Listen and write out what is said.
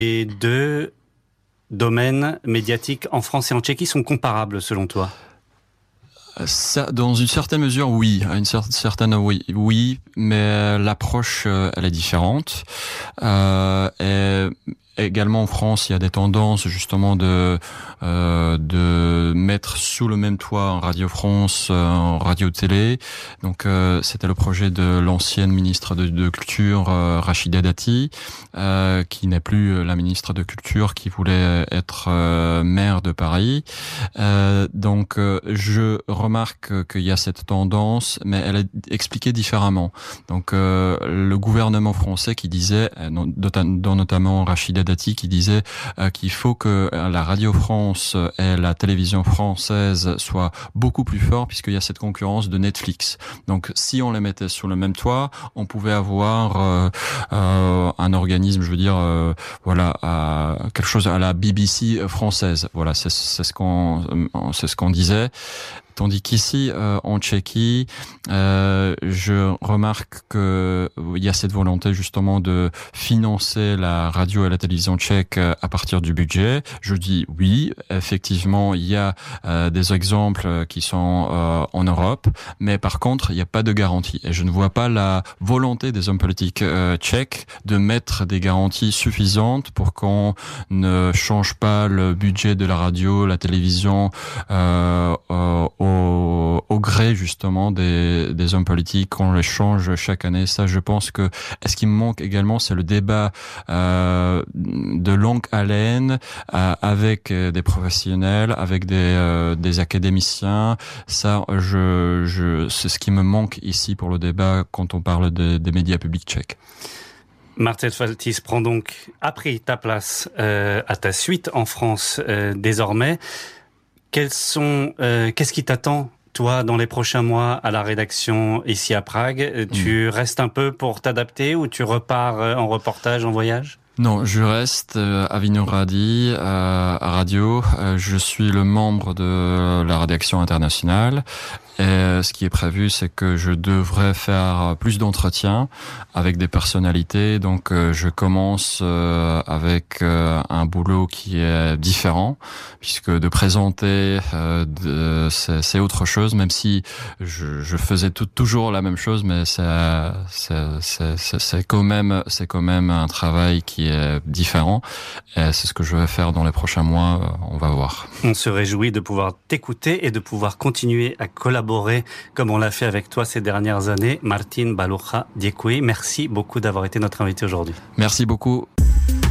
Les deux domaines médiatiques en France et en Tchéquie sont comparables selon toi? Ça, dans une certaine mesure, oui. À une certaine, oui, mais l'approche, elle est différente. Et également en France, il y a des tendances justement de mettre sous le même toit Radio France, radio-télé. Donc c'était le projet de l'ancienne ministre de Culture, Rachida Dati, qui n'est plus la ministre de Culture, qui voulait être maire de Paris. Donc je remarque qu'il y a cette tendance, mais elle est expliquée différemment. Donc le gouvernement français qui disait, dont notamment Rachida Dati, qui disait qu'il faut que la Radio France et la télévision française soient beaucoup plus forts, puisqu'il y a cette concurrence de Netflix. Donc si on les mettait sous le même toit, on pouvait avoir un organisme, je veux dire, quelque chose à la BBC française. Voilà, c'est ce qu'on disait. Tandis qu'ici, en Tchéquie, je remarque que il y a cette volonté justement de financer la radio et la télévision tchèque à partir du budget. Je dis oui, effectivement, il y a des exemples qui sont en Europe, mais par contre, il n'y a pas de garantie. Et je ne vois pas la volonté des hommes politiques tchèques de mettre des garanties suffisantes pour qu'on ne change pas le budget de la radio, la télévision au gré justement des hommes politiques, qu'on les change chaque année. Ça, je pense que ce qui me manque également, c'est le débat de longue haleine avec des professionnels, avec des académiciens. Ça, c'est ce qui me manque ici pour le débat quand on parle des médias publics tchèques. Marcel Pfaltis a pris ta place à ta suite en France désormais. Qu'est-ce qui t'attend, toi, dans les prochains mois à la rédaction ici à Prague? Tu restes un peu pour t'adapter ou tu repars en reportage, en voyage? Non, je reste à Vinohrady, à Radio. Je suis le membre de la rédaction internationale. Et ce qui est prévu, c'est que je devrais faire plus d'entretiens avec des personnalités. Donc, je commence avec un boulot qui est différent, puisque de présenter, c'est autre chose. Même si je faisais toujours la même chose, mais c'est quand même un travail qui est différent. Et c'est ce que je vais faire dans les prochains mois. On va voir. On se réjouit de pouvoir t'écouter et de pouvoir continuer à collaborer comme on l'a fait avec toi ces dernières années. Martin Balucha Diekui, merci beaucoup d'avoir été notre invité aujourd'hui. Merci beaucoup.